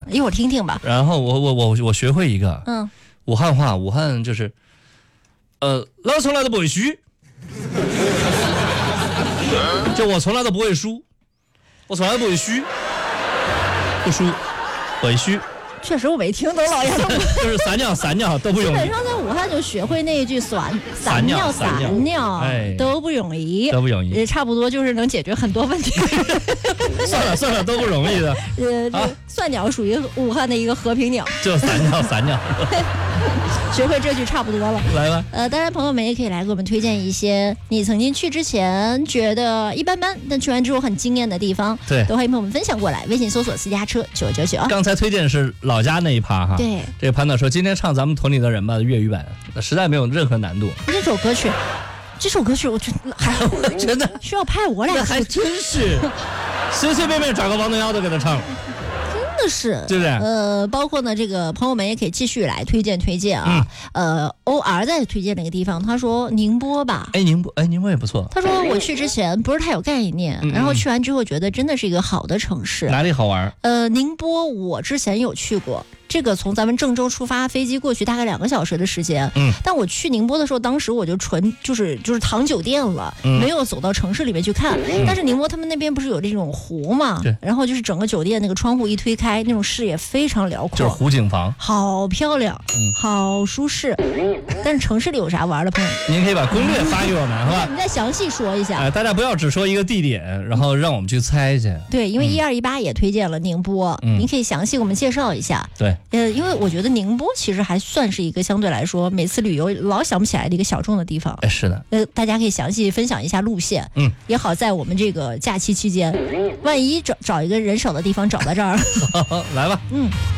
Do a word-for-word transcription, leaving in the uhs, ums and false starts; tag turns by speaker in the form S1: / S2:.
S1: 一会儿听听吧。
S2: 然后我我我我学会一个，
S1: 嗯，
S2: 武汉话，武汉就是，呃，老从来都不会输，就我从来都不会输，我从来都不会输，不输，不会输。
S1: 确实我没听懂老杨的，
S2: 就是撒尿撒尿都不容易。
S1: 基本上在武汉就学会那一句撒
S2: 撒尿
S1: 撒尿，
S2: 哎，
S1: 都不容易，
S2: 都不容易，
S1: 也差不多就是能解决很多问题。
S2: 算了算了，都不容易的。
S1: 呃，这蒜鸟属于武汉的一个和平鸟，
S2: 就撒尿撒尿。
S1: 学会这句差不多了，
S2: 来吧。
S1: 呃，当然朋友们也可以来给我们推荐一些你曾经去之前觉得一般般，但去完之后很惊艳的地方，
S2: 对，
S1: 都欢迎朋友们分享过来。微信搜索私家车九九九。
S2: 刚才推荐的是老家那一趴哈，
S1: 对，
S2: 这个潘导说今天唱咱们屯里的人吧粤语版，实在没有任何难度。
S1: 这首歌曲，这首歌曲我觉得还
S2: 真的
S1: 需要派我俩，
S2: 那还真是随随便便找个王东瑶都给他唱了。
S1: 真的是，
S2: 对不对？
S1: 呃，包括呢，这个朋友们也可以继续来推荐推荐啊。嗯、呃 ，O R 在推荐那个地方，他说宁波吧，
S2: 哎，宁波，哎，宁波也不错。
S1: 他说我去之前不是太有概念，嗯嗯然后去完之后觉得真的是一个好的城市。
S2: 哪里好玩？
S1: 呃，宁波我之前有去过。这个从咱们郑州出发，飞机过去大概两个小时的时间。嗯，但我去宁波的时候，当时我就纯就是就是躺酒店了，嗯、没有走到城市里面去看。嗯、但是宁波他们那边不是有这种湖嘛？对。然后就是整个酒店那个窗户一推开，那种视野非常辽阔，
S2: 就是湖景房，
S1: 好漂亮，嗯，好舒适。但是城市里有啥玩的，朋友？
S2: 您可以把攻略发给我们，好吧？
S1: 你再详细说一下。
S2: 哎、呃，大家不要只说一个地点，然后让我们去猜去。
S1: 对，因为一二一八也推荐了宁波，嗯、您可以详细给我们介绍一下。
S2: 对。
S1: 呃，因为我觉得宁波其实还算是一个相对来说每次旅游老想不起来的一个小众的地方。
S2: 哎，是的。
S1: 呃，大家可以详细分享一下路线，嗯，也好在我们这个假期期间，万一找找一个人少的地方找到这儿，
S2: 来吧，
S1: 嗯。